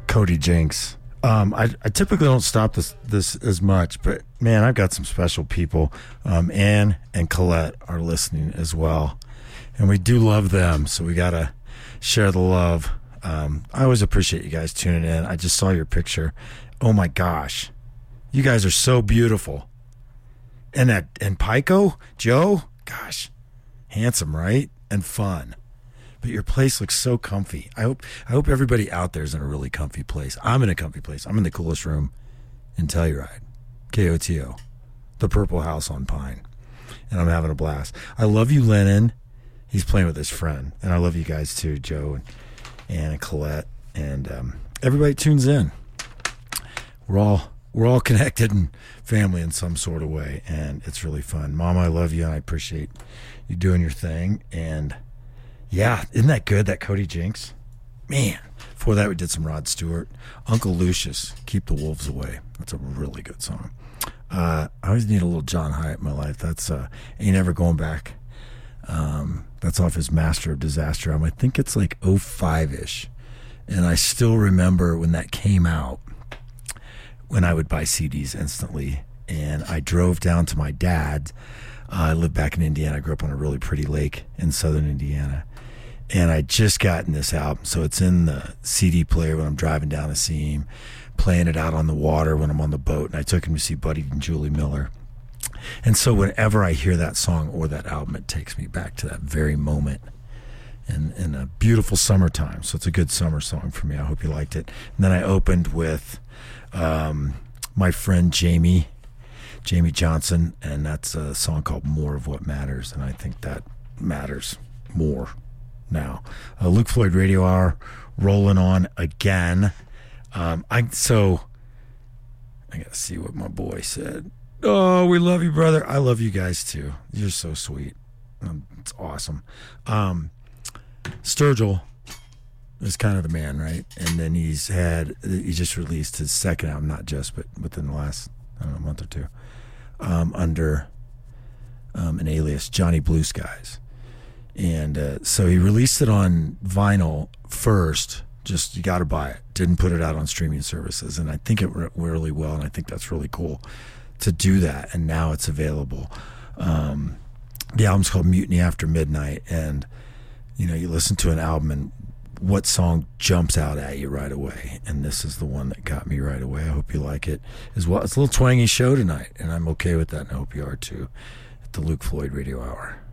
Cody Jinks. I typically don't stop this as much, but man, I've got some special people. Ann and Colette are listening as well, and we do love them, so we gotta share the love. I always appreciate you guys tuning in. I just saw your picture. Oh my gosh, you guys are so beautiful. And Pico, Joe, gosh, handsome, right? And fun. But your place looks so comfy. I hope everybody out there is in a really comfy place. I'm in a comfy place. I'm in the coolest room in Telluride, KOTO, the Purple House on Pine, and I'm having a blast. I love you, Lennon. He's playing with his friend, and I love you guys too, Joe and Ann and Colette, and everybody tunes in. We're all connected and family in some sort of way, and it's really fun. Mama, I love you, and I appreciate you doing your thing. And yeah, isn't that good, that Cody Jinks? Man, before that we did some Rod Stewart. Uncle Lucius, Keep the Wolves Away. That's a really good song. I always need a little John Hyatt in my life. That's Ain't Ever Going Back. That's off his Master of Disaster album. I think it's like 05-ish. And I still remember when that came out, when I would buy CDs instantly. And I drove down to my dad's. I lived back in Indiana. I grew up on a really pretty lake in southern Indiana. And I just gotten this album, so it's in the CD player when I'm driving down to see him, playing it out on the water when I'm on the boat. And I took him to see Buddy and Julie Miller. And so whenever I hear that song or that album, it takes me back to that very moment in a beautiful summertime. So it's a good summer song for me. I hope you liked it. And then I opened with my friend Jamie Johnson, and that's a song called More of What Matters, and I think that matters more now. Luke Floyd Radio Hour rolling on again. I gotta see what my boy said. Oh, we love you, brother. I love you guys too. You're so sweet. It's awesome. Sturgill is kind of the man, right? And then he just released his second album, not just, but within the last, I don't know, month or two, under an alias, Johnny Blue Skies. And so he released it on vinyl first. Just, you got to buy it. Didn't put it out on streaming services. And I think it went really well, and I think that's really cool to do that. And now it's available. The album's called Mutiny After Midnight. And, you know, you listen to an album and what song jumps out at you right away. And this is the one that got me right away. I hope you like it as well. It's a little twangy show tonight, and I'm okay with that, and I hope you are too, at the Luke Floyd Radio Hour.